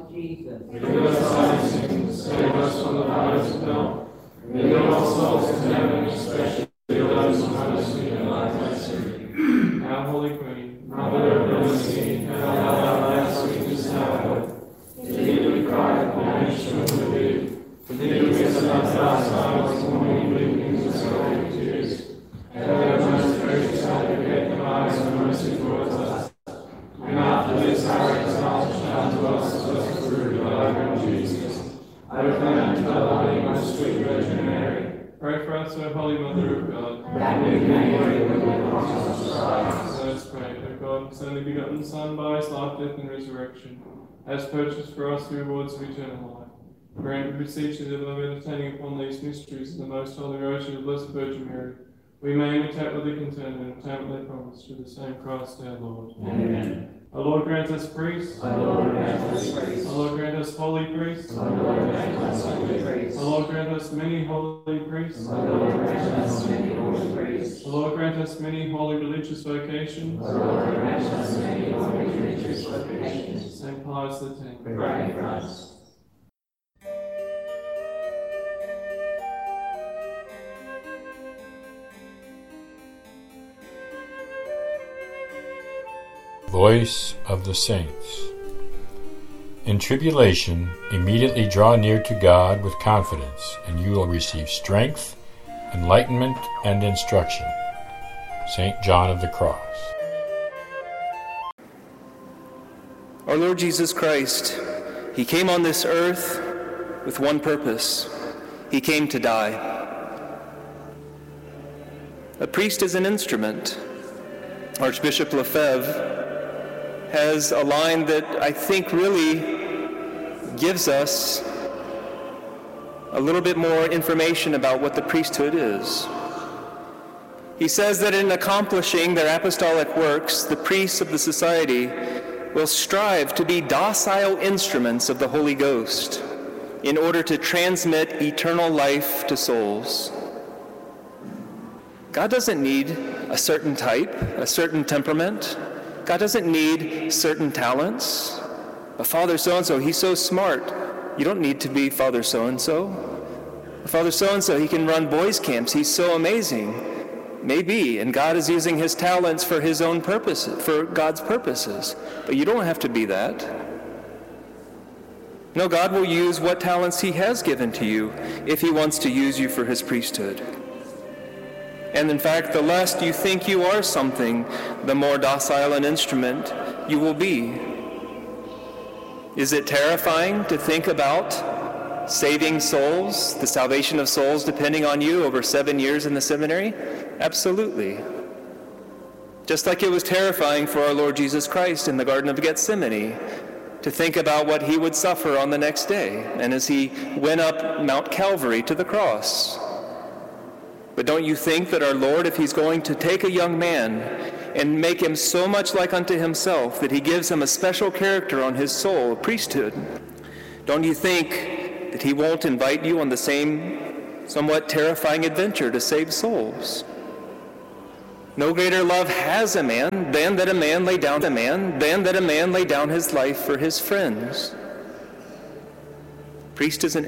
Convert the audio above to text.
Jesus. Forgive us our sins, save us from the fires of hell. Lead all souls to heaven, especially those most in need of thy mercy. Our Holy Queen, Mother of mercy, have thou thy sweetest hour. To thee we cry, for from thee. For thee we send us our sorrows, mourning, weeping, and sorrowing tears. Ever most gracious Advocate, devise mercy towards us. And after this our exaltation unto us as through thy Lord Jesus. I recommend to thy most sweet Virgin Mary. pray for us, O Holy Mother of God. That we may live in the promise of Christ. Let us pray, O God, His only begotten Son, by His life, death, and resurrection, has purchased for us the rewards of eternal life. Grant, we beseech you, that by meditating upon these mysteries in the most holy rosary of the Blessed Virgin Mary, we may imitate what they contain and obtain what they promise through the same Christ our Lord. Amen. O Lord, grant us priests. O Lord, grant us grace. O Lord, grant us holy priests. O Lord, grant us holy grace. O Lord, grant us many holy priests. O Lord, grant us many holy priests. O Lord, grant us many holy religious vocations. O Lord, grant us many holy religious vocations. Saint Pius X. Pray for us. Voice of the Saints. In tribulation, immediately draw near to God with confidence, and you will receive strength, enlightenment, and instruction. St. John of the Cross. Our Lord Jesus Christ, He came on this earth with one purpose. He came to die. A priest is an instrument. Archbishop Lefebvre has a line that I think really gives us a little bit more information about what the priesthood is. He says that in accomplishing their apostolic works, the priests of the society will strive to be docile instruments of the Holy Ghost in order to transmit eternal life to souls. God doesn't need a certain type, a certain temperament. God doesn't need certain talents. But Father so-and-so, he's so smart. You don't need to be Father so-and-so. Father so-and-so, he can run boys' camps. He's so amazing. Maybe, and God is using his talents for his own purposes, for God's purposes. But you don't have to be that. No, God will use what talents he has given to you if he wants to use you for his priesthood. And in fact, the less you think you are something, the more docile an instrument you will be. Is it terrifying to think about saving souls, the salvation of souls depending on you over 7 years in the seminary? Absolutely. Just like it was terrifying for our Lord Jesus Christ in the Garden of Gethsemane to think about what he would suffer on the next day, and as he went up Mount Calvary to the cross. But don't you think that our Lord, if he's going to take a young man and make him so much like unto himself that he gives him a special character on his soul, a priesthood, don't you think that he won't invite you on the same somewhat terrifying adventure to save souls? No greater love has a man than that a man lay down his life for his friends. Priest is an